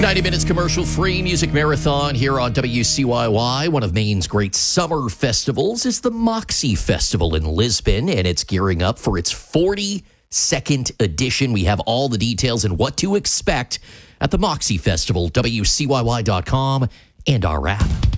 90 minutes commercial-free music marathon here on WCYY. One of Maine's great summer festivals is the Moxie Festival in Lisbon, and it's gearing up for its 42nd edition. We have all the details and what to expect at the Moxie Festival, WCYY.com, and our app.